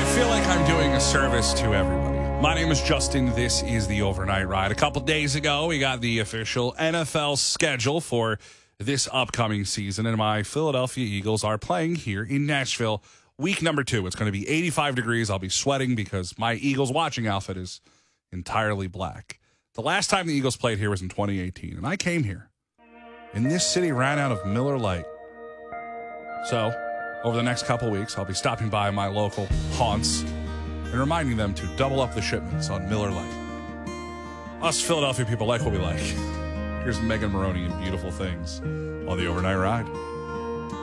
feel like I'm doing a service to everybody. My name is Justin. This is the Overnight Ride. A couple days ago, we got the official NFL schedule for this upcoming season, and my Philadelphia Eagles are playing here in Nashville. Week number 2. It's going to be 85 degrees. I'll be sweating because my Eagles watching outfit is entirely black. The last time the Eagles played here was in 2018, and I came here, and this city ran out of Miller Lite. So, over the next couple weeks, I'll be stopping by my local haunts and reminding them to double up the shipments on Miller Lite. Us Philadelphia people like what we like. Here's Megan Maroney and Beautiful Things on the Overnight Ride.